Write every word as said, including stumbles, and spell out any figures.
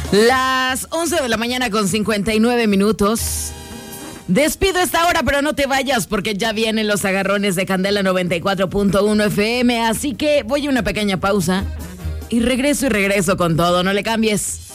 Las once de la mañana con cincuenta y nueve minutos. Despido esta hora, pero no te vayas porque ya vienen los agarrones de Candela noventa y cuatro punto uno F M. Así que voy a una pequeña pausa y regreso y regreso con todo. No le cambies.